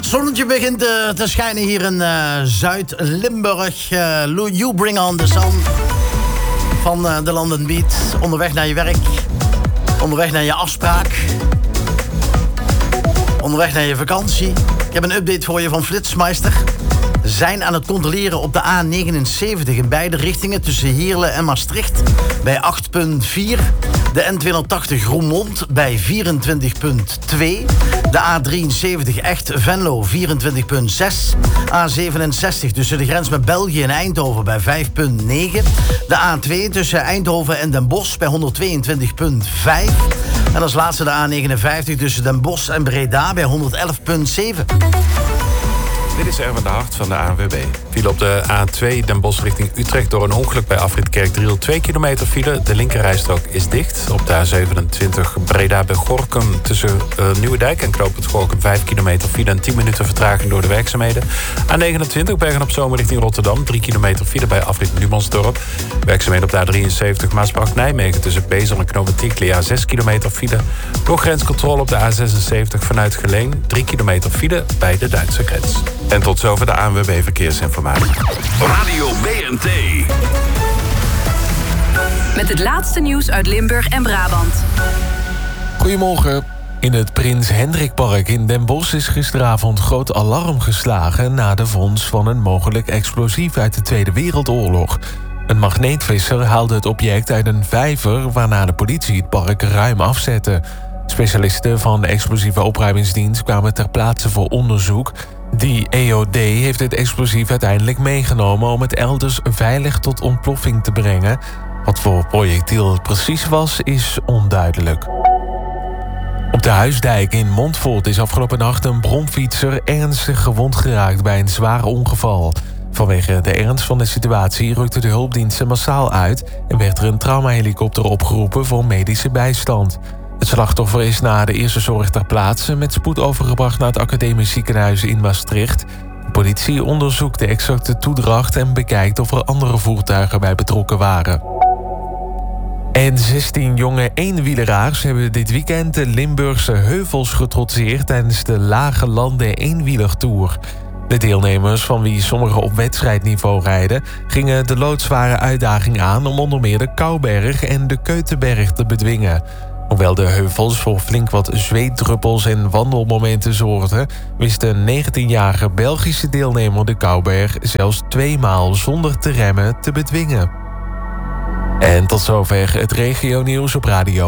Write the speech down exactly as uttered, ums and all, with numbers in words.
Zonnetje begint uh, te schijnen hier in uh, Zuid-Limburg. Uh, You Bring On The Sun van uh, de London Beat. Onderweg naar je werk. Onderweg naar je afspraak. Onderweg naar je vakantie. Ik heb een update voor je van Flitsmeister. Zijn aan het controleren op de A negenenzeventig in beide richtingen tussen Heerlen en Maastricht bij acht komma vier. De N tweehonderdtachtig Roermond bij vierentwintig komma twee. De A drieënzeventig Echt Venlo vierentwintig komma zes. A zevenenzestig tussen de grens met België en Eindhoven bij vijf komma negen. De A twee tussen Eindhoven en Den Bosch bij honderdtweeëntwintig komma vijf. En als laatste de A negenenvijftig tussen Den Bosch en Breda bij honderd elf komma zeven. Dit is Erwin de Hart van de A N W B. File op de A twee Den Bosch richting Utrecht door een ongeluk bij afrit Kerkdriel. twee kilometer file. De linkerrijstrook is dicht. Op de A zevenentwintig Breda bij Gorinchem tussen uh, Nieuwedijk en Knooppunt Gorinchem vijf kilometer file en tien minuten vertraging door de werkzaamheden. A negenentwintig Bergen op Zoom richting Rotterdam. drie kilometer file bij afrit Numansdorp. Werkzaamheden op de A drieënzeventig Maasbracht-Nijmegen tussen Bezel en Knooppunt Tichelen. zes kilometer file. Door grenscontrole op de A zesenzeventig vanuit Geleen. drie kilometer file bij de Duitse grens. En tot zover de A N W B Verkeersinformatie. Radio B N T. Met het laatste nieuws uit Limburg en Brabant. Goedemorgen. In het Prins Hendrikpark in Den Bosch is gisteravond groot alarm geslagen na de vondst van een mogelijk explosief uit de Tweede Wereldoorlog. Een magneetvisser haalde het object uit een vijver, waarna de politie het park ruim afzette. Specialisten van de explosieve opruimingsdienst kwamen ter plaatse voor onderzoek. Die E O D heeft het explosief uiteindelijk meegenomen om het elders veilig tot ontploffing te brengen. Wat voor projectiel het precies was, is onduidelijk. Op de Huisdijk in Montfort is afgelopen nacht een bromfietser ernstig gewond geraakt bij een zwaar ongeval. Vanwege de ernst van de situatie rukten de hulpdiensten massaal uit en werd er een traumahelikopter opgeroepen voor medische bijstand. Het slachtoffer is na de eerste zorg ter plaatse met spoed overgebracht naar het Academisch Ziekenhuis in Maastricht. De politie onderzoekt de exacte toedracht en bekijkt of er andere voertuigen bij betrokken waren. En zestien jonge eenwieleraars hebben dit weekend de Limburgse heuvels getrotseerd tijdens de Lage Landen Eenwielertour. De deelnemers, van wie sommigen op wedstrijdniveau rijden, gingen de loodzware uitdaging aan om onder meer de Kouberg en de Keutenberg te bedwingen. Hoewel de heuvels voor flink wat zweetdruppels en wandelmomenten zorgden, wist de negentienjarige Belgische deelnemer de Kouberg zelfs tweemaal zonder te remmen te bedwingen. En tot zover het regionieuws op Radio